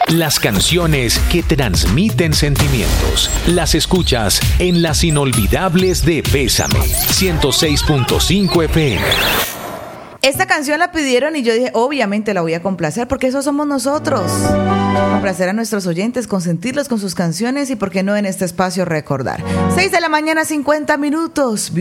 Las canciones que transmiten sentimientos. Las escuchas en Las Inolvidables de Bésame, 106.5 FM. Esta canción la pidieron y yo dije, obviamente la voy a complacer porque eso somos nosotros. Complacer a nuestros oyentes, consentirlos con sus canciones y por qué no en este espacio recordar. 6 de la mañana, 50 minutos.